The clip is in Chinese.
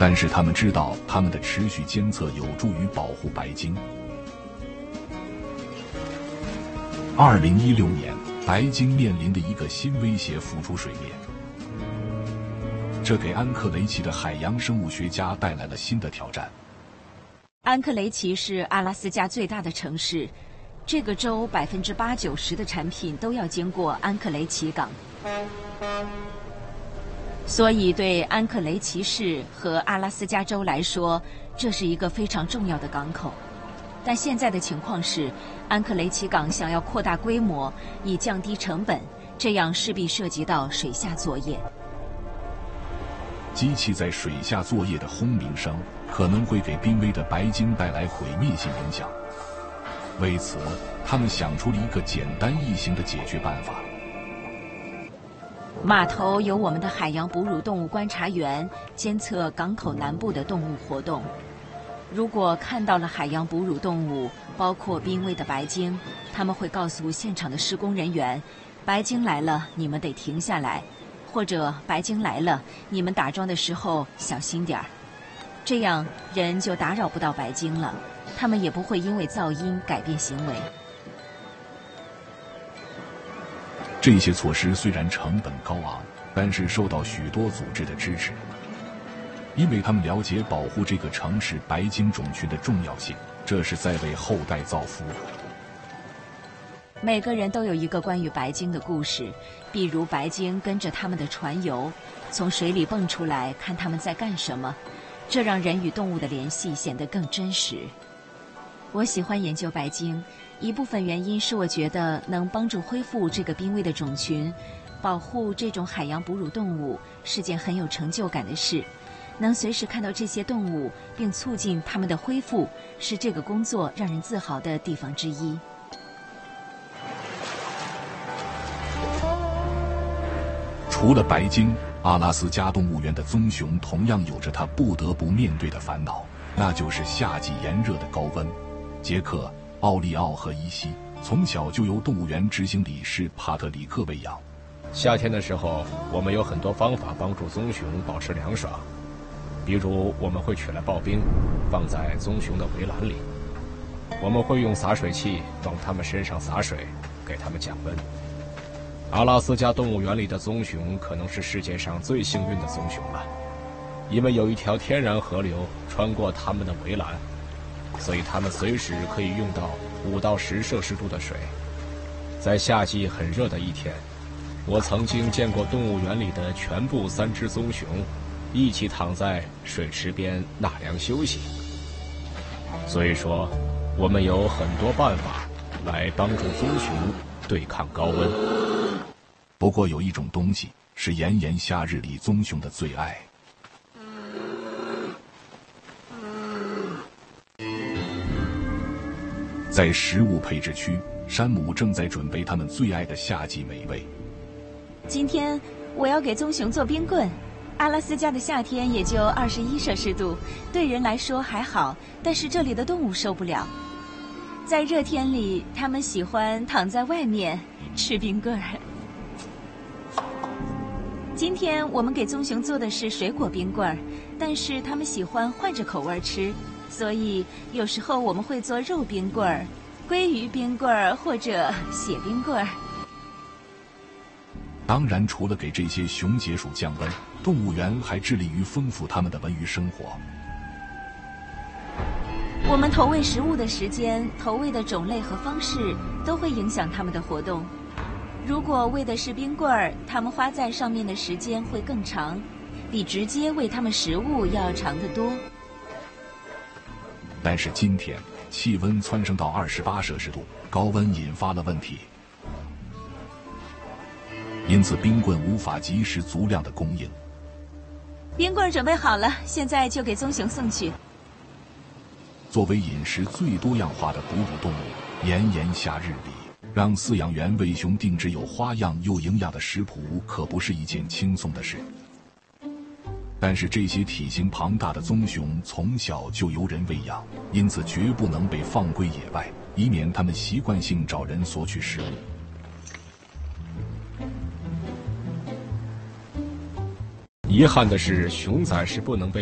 但是他们知道，他们的持续监测有助于保护白鲸。2016年，白鲸面临的一个新威胁浮出水面，这给安克雷奇的海洋生物学家带来了新的挑战。 安克雷奇是阿拉斯加最大的城市，这个州80%-90%的产品都要经过安克雷奇港，所以对安克雷奇市和阿拉斯加州来说，这是一个非常重要的港口。但现在的情况是，安克雷奇港想要扩大规模以降低成本，这样势必涉及到水下作业。 机器在水下作业的轰鸣声可能会给濒危的白鲸带来毁灭性影响。为此，他们想出了一个简单易行的解决办法。 码头有我们的海洋哺乳动物观察员监测港口南部的动物活动。如果看到了海洋哺乳动物，包括濒危的白鲸，他们会告诉现场的施工人员，白鲸来了，你们得停下来，或者白鲸来了，你们打桩的时候小心点儿。这样人就打扰不到白鲸了，他们也不会因为噪音改变行为。 这些措施虽然成本高昂，但是受到许多组织的支持，因为他们了解保护这个城市白鲸种群的重要性，这是在为后代造福。 每个人都有一个关于白鲸的故事，比如白鲸跟着他们的船游，从水里蹦出来看他们在干什么，这让人与动物的联系显得更真实。我喜欢研究白鲸，一部分原因是我觉得能帮助恢复这个濒危的种群，保护这种海洋哺乳动物是件很有成就感的事。能随时看到这些动物并促进它们的恢复，是这个工作让人自豪的地方之一。 除了白鲸，阿拉斯加动物园的棕熊同样有着它不得不面对的烦恼，那就是夏季炎热的高温。杰克、奥利奥和伊西从小就由动物园执行理事帕特里克喂养。 夏天的时候，我们有很多方法帮助棕熊保持凉爽，比如我们会取来刨冰，放在棕熊的围栏里。我们会用洒水器往它们身上洒水，给它们降温。阿拉斯加动物园里的棕熊可能是世界上最幸运的棕熊了，因为有一条天然河流穿过它们的围栏，所以它们随时可以用到5到10摄氏度的水。在夏季很热的一天，我曾经见过动物园里的全部3只棕熊一起躺在水池边纳凉休息。所以说，我们有很多办法来帮助棕熊对抗高温。 不过有一种东西是炎炎夏日里棕熊的最爱。在食物配置区，山姆正在准备他们最爱的夏季美味。 今天我要给棕熊做冰棍。阿拉斯加的夏天也就21摄氏度，对人来说还好，但是这里的动物受不了。在热天里，它们喜欢躺在外面吃冰棍儿。今天我们给棕熊做的是水果冰棍儿，但是它们喜欢换着口味吃，所以有时候我们会做肉冰棍儿、鲑鱼冰棍儿或者血冰棍儿。 当然，除了给这些熊解暑降温，动物园还致力于丰富它们的文娱生活。 我们投喂食物的时间、投喂的种类和方式都会影响它们的活动。如果喂的是冰棍儿，它们花在上面的时间会更长，比直接喂它们食物要长得多。 但是今天气温蹿升到28摄氏度，高温引发了问题，因此冰棍无法及时足量的供应。 冰棍准备好了，现在就给棕熊送去。 作为饮食最多样化的哺乳动物，炎炎夏日里，让饲养员为熊定制有花样又营养的食谱，可不是一件轻松的事。但是这些体型庞大的棕熊从小就由人喂养，因此绝不能被放归野外，以免它们习惯性找人索取食物。 遗憾的是，熊仔是不能被